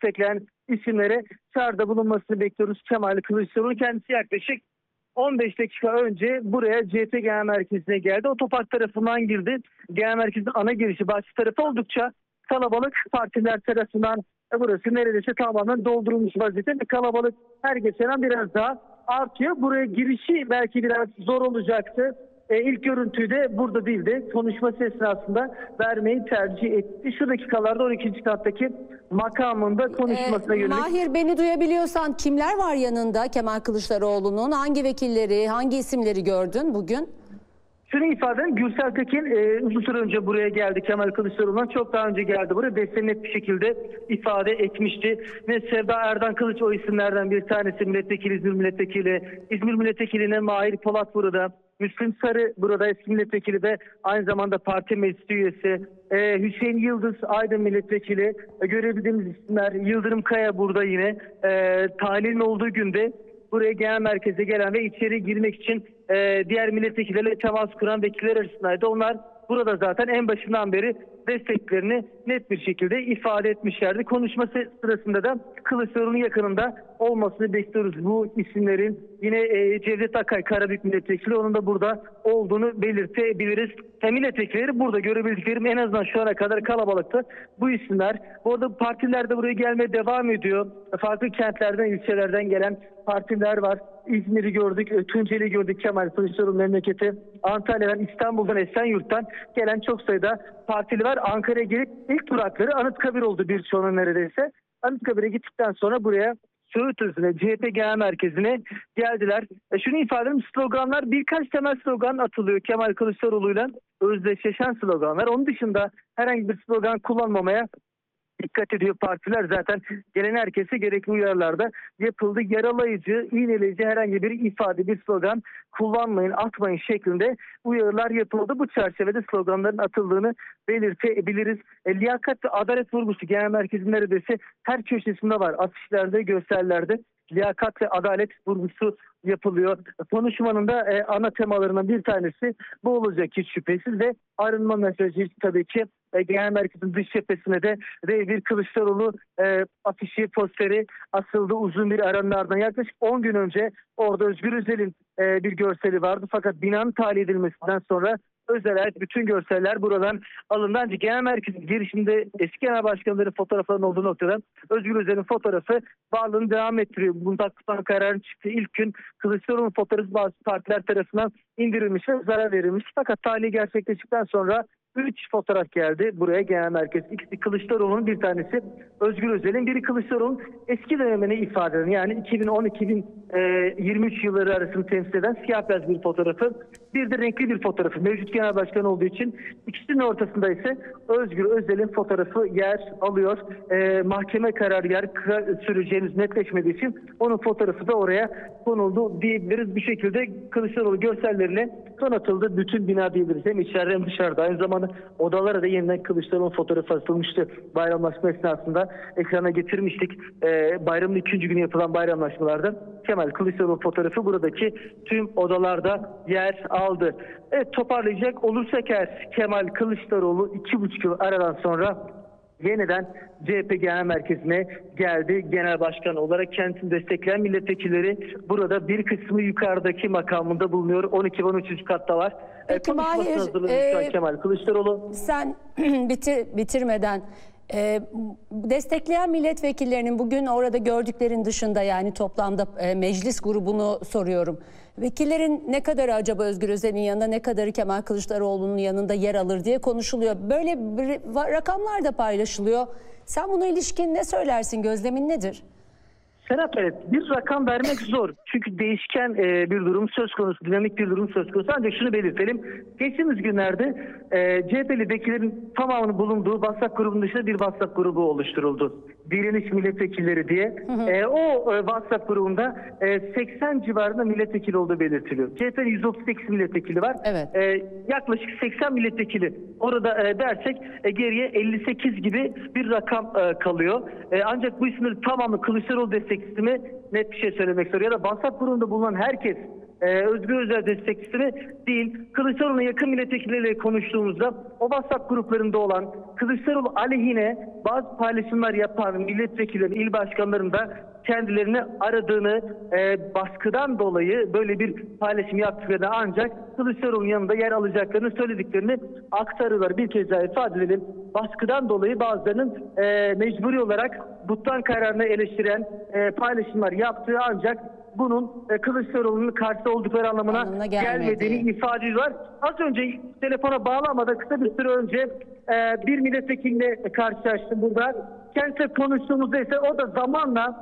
destekleyen isimlere çağrıda bulunmasını bekliyoruz. Kemal Kılıçdaroğlu kendisi yaklaşık 15 dakika önce buraya CHP Genel Merkezi'ne geldi. Otopark tarafından girdi. Genel Merkez'in ana girişi bahçe tarafı oldukça kalabalık, partiler tarafından burası neredeyse tamamen doldurulmuş vaziyette ve kalabalık her geçen an biraz daha artıyor. Buraya girişi belki biraz zor olacaktı. İlk görüntüyü de burada değil de konuşması esnasında vermeyi tercih etti. Şu dakikalarda 12. kattaki makamında konuşmasına yönelik. Mahir, beni duyabiliyorsan kimler var yanında Kemal Kılıçdaroğlu'nun? Hangi vekilleri, hangi isimleri gördün bugün? Şunu ifade edeyim, Gürsel Tekin uzun süre önce buraya geldi. Kemal Kılıçdaroğlu'ndan çok daha önce geldi buraya. Desteğini net bir şekilde ifade etmişti. Ve Sevda Erdan Kılıç o isimlerden bir tanesi, milletvekili, İzmir milletvekili. İzmir milletvekiline Mahir Polat burada. Müslüm Sarı burada, eski milletvekili ve aynı zamanda parti meclis üyesi. Hüseyin Yıldız, Aydın milletvekili. Görebildiğimiz isimler. Yıldırım Kaya burada yine. Tahlilin olduğu günde buraya genel merkeze gelen ve içeri girmek için diğer milletvekillerle temas kuran vekiller arasındaydı. Onlar burada zaten en başından beri desteklerini net bir şekilde ifade etmişlerdi. Konuşması sırasında da Kılıçdaroğlu'nun yakınında olmasını bekliyoruz. Bu isimlerin yine Cevdet Akay, Karabük milletvekili, onun da burada olduğunu belirtebiliriz. Milletvekilleri burada görebildiklerim en azından şu ana kadar kalabalıktı. Bu isimler. Bu arada partiler de buraya gelmeye devam ediyor. Farklı kentlerden, ilçelerden gelen partiler var. İzmir'i gördük, Tunceli'yi gördük, Kemal Kılıçdaroğlu memleketi. Antalya'dan, İstanbul'dan, Esenyurt'tan gelen çok sayıda partili var. Ankara'ya gelip ilk durakları Anıtkabir oldu birçoğunun neredeyse. Anıtkabir'e gittikten sonra buraya Söğütözü'ne, CHP Genel Merkezi'ne geldiler. Şunu ifade edeyim, sloganlar, birkaç temel slogan atılıyor Kemal Kılıçdaroğlu'yla özdeşleşen sloganlar. Onun dışında herhangi bir slogan kullanmamaya dikkat ediyor partiler. Zaten gelen herkese gerekli uyarılarda yapıldı. Yaralayıcı, iğneleyici herhangi bir ifade, bir slogan kullanmayın, atmayın şeklinde uyarılar yapıldı. Bu çerçevede sloganların atıldığını belirtebiliriz. Liyakat ve adalet vurgusu genel merkezin neredeyse her köşesinde var. Afişlerde, gösterilerde liyakat ve adalet vurgusu yapılıyor. Konuşmanın da ana temalarından bir tanesi bu olacak hiç şüphesiz ve ayrılma mesajı tabii ki genel merkezin dış cephesine de bir Kılıçdaroğlu afişi, posteri asıldı uzun bir aranın ardından. Yaklaşık 10 gün önce orada Özgür Özel'in bir görseli vardı fakat binanın tahliye edilmesinden sonra özel ait bütün görseller buradan alındı. Ancak genel merkezin girişinde eski genel başkanların fotoğraflarının olduğu noktadan Özgür Özel'in fotoğrafı varlığını devam ettiriyor. Bundan kararın çıktığı ilk gün Kılıçdaroğlu'nun fotoğrafı bazı partiler tarafından indirilmiş ve zarar verilmiş. Fakat tahliye gerçekleştikten sonra 3 fotoğraf geldi buraya genel merkez. İkisi Kılıçdaroğlu'nun, bir tanesi Özgür Özel'in, biri Kılıçdaroğlu'nun eski dönemini ifade eden, yani 2010-2023 yılları arasını temsil eden siyah beyaz bir fotoğrafı. Bir de renkli bir fotoğrafı. Mevcut genel başkan olduğu için ikisinin ortasında ise Özgür Özel'in fotoğrafı yer alıyor. Mahkeme kararı yer süreceğiniz netleşmediği için onun fotoğrafı da oraya konuldu diyebiliriz. Bu şekilde Kılıçdaroğlu görsellerine donatıldı. Bütün bina diyebiliriz. Hem içeride hem dışarıda. Aynı zamanda odalara da yeniden Kılıçdaroğlu fotoğrafı asılmıştı. Bayramlaşma esnasında ekrana getirmiştik. Bayramın 2. günü yapılan bayramlaşmalarda Kemal Kılıçdaroğlu fotoğrafı buradaki tüm odalarda yer aldı. Evet, toparlayacak olursak eğer Kemal Kılıçdaroğlu 2,5 yıl aradan sonra yeniden CHP Genel Merkezi'ne geldi. Genel Başkan olarak kendisini destekleyen milletvekilleri burada, bir kısmı yukarıdaki makamında bulunuyor. 12 ve 13. katta var. Peki Mahir, Kemal Kılıçdaroğlu. Sen bitirmeden destekleyen milletvekillerinin bugün orada gördüklerin dışında, yani toplamda meclis grubunu soruyorum. Vekillerin ne kadarı acaba Özgür Özel'in yanında, ne kadarı Kemal Kılıçdaroğlu'nun yanında yer alır diye konuşuluyor. Böyle rakamlar da paylaşılıyor. Sen buna ilişkin ne söylersin? Gözlemin nedir? Serap, evet, bir rakam vermek zor. Çünkü değişken bir durum söz konusu, dinamik bir durum söz konusu. Ancak şunu belirtelim. Geçtiğimiz günlerde CHP'li vekillerin tamamının bulunduğu WhatsApp grubunun dışında bir WhatsApp grubu oluşturuldu. Direniş milletvekilleri diye. O WhatsApp grubunda 80 civarında milletvekili olduğu belirtiliyor. CHP'nin 138 milletvekili var. Evet. Yaklaşık 80 milletvekili orada dersek geriye 58 gibi bir rakam kalıyor. Ancak bu isimlerin tamamı Kılıçdaroğlu destekçisi mi, net bir şey söylemek istiyor. Ya da WhatsApp grubunda bulunan herkes Özgür Özel destekçisi mi? Değil. Kılıçdaroğlu'na yakın milletvekilleriyle konuştuğumuzda o WhatsApp gruplarında olan Kılıçdaroğlu aleyhine bazı paylaşımlar yapan milletvekillerinin, il başkanlarının da kendilerini aradığını, baskıdan dolayı böyle bir paylaşım yaptıklarını ancak Kılıçdaroğlu'nun yanında yer alacaklarını söylediklerini aktarıyorlar. Bir kez daha ifade edelim. Baskıdan dolayı bazılarının mecburi olarak butlan kararını eleştiren paylaşımlar yaptığı ancak bunun Kılıçdaroğlu'nun karşısında oldukları anlamına gelmediğini ifade ediyorlar. Az önce telefona bağlanmadan kısa bir süre önce bir milletvekiliyle karşılaştım burada. Kendisiyle konuştuğumuzda ise o da zamanla